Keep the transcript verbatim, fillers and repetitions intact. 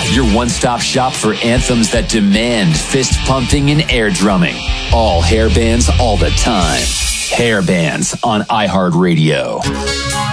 your one-stop shop for anthems that demand fist pumping and air drumming. All hair bands all the time. Hair Bands on iHeartRadio.